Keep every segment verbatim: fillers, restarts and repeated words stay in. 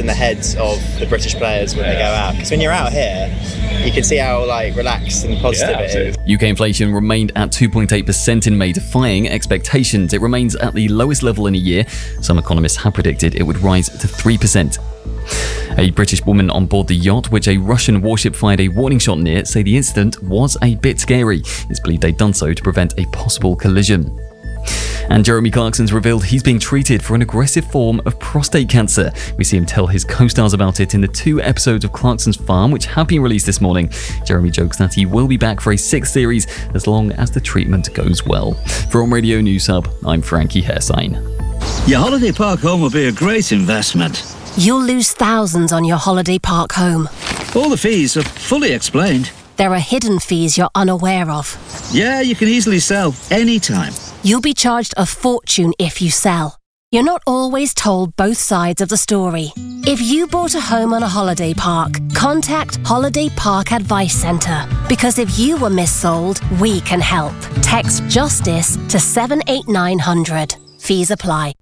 in the heads of the British players when they go out. Because when you're out here, you can see how like relaxed and positive Yeah, it is. U K inflation remained at two point eight percent in May, defying expectations. It remains at the lowest level in a year. Some economists have predicted it would rise to three percent. A British woman on board the yacht which a Russian warship fired a warning shot near say the incident was a bit scary. It's believed they'd done so to prevent a possible collision. And Jeremy Clarkson's revealed he's being treated for an aggressive form of prostate cancer. We see him tell his co-stars about it in the two episodes of Clarkson's Farm, which have been released this morning. Jeremy jokes that he will be back for a sixth series as long as the treatment goes well. For On Radio News Hub, I'm Frankie Hairsign. Your holiday park home will be a great investment. You'll lose thousands on your holiday park home. All the fees are fully explained. There are hidden fees you're unaware of. Yeah, you can easily sell anytime. You'll be charged a fortune if you sell. You're not always told both sides of the story. If you bought a home on a holiday park, contact Holiday Park Advice Centre. Because if you were missold, we can help. Text JUSTICE to seven eight nine hundred. Fees apply.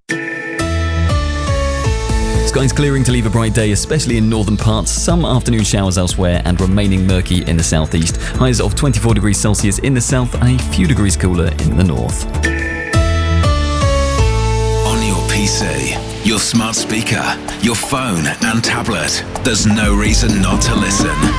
Skies clearing to leave a bright day, especially in northern parts, some afternoon showers elsewhere and remaining murky in the southeast. Highs of twenty-four degrees Celsius in the south and a few degrees cooler in the north. On your P C, your smart speaker, your phone and tablet, there's no reason not to listen.